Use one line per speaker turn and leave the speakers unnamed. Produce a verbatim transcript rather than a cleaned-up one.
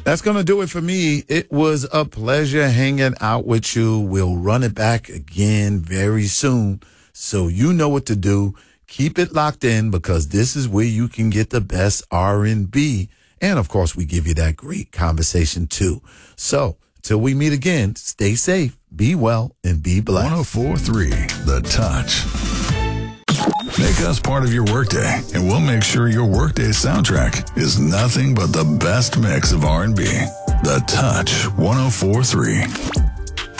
That's going to do it for me. It was a pleasure hanging out with you. We'll run it back again very soon. So you know what to do. Keep it locked in because this is where you can get the best R and B. And, of course, we give you that great conversation, too. So till we meet again, stay safe, be well, and be blessed.
one oh four point three The Touch. Make us part of your workday, and we'll make sure your workday soundtrack is nothing but the best mix of R and B. The Touch one oh four point three.